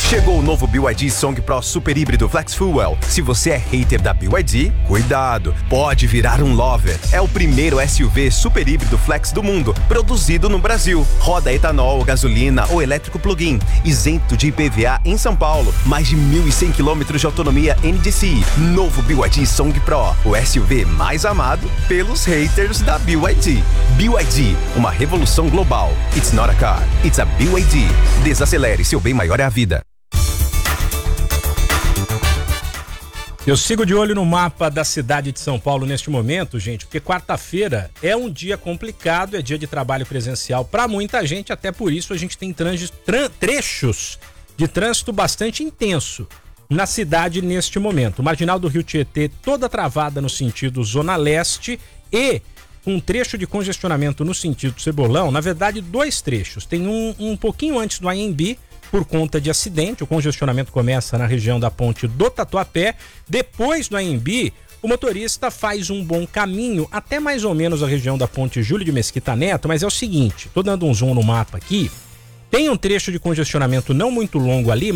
Chegou o novo BYD Song Pro Super Híbrido Flex Fuel. Se você é hater da BYD, cuidado, pode virar um lover. É o primeiro SUV super híbrido flex do mundo, produzido no Brasil. Roda etanol, gasolina ou elétrico plug-in, isento de IPVA em São Paulo. Mais de 1.100 km de autonomia NDCi. Novo BYD Song Pro, o SUV mais amado pelos haters da BYD. BYD, uma revolução global. It's not a car, it's a BYD. Desacelere, seu bem maior é a vida. Eu sigo de olho no mapa da cidade de São Paulo neste momento, gente, porque quarta-feira é um dia complicado, é dia de trabalho presencial para muita gente, até por isso a gente tem trechos de trânsito bastante intenso na cidade neste momento. Marginal do Rio Tietê toda travada no sentido Zona Leste e um trecho de congestionamento no sentido Cebolão, na verdade 2 trechos. Tem um pouquinho antes do Anhembi, por conta de acidente, o congestionamento começa na região da ponte do Tatuapé. Depois do Anhembi, o motorista faz um bom caminho até mais ou menos a região da ponte Júlio de Mesquita Neto, mas é o seguinte, tô dando um zoom no mapa aqui, tem um trecho de congestionamento não muito longo ali,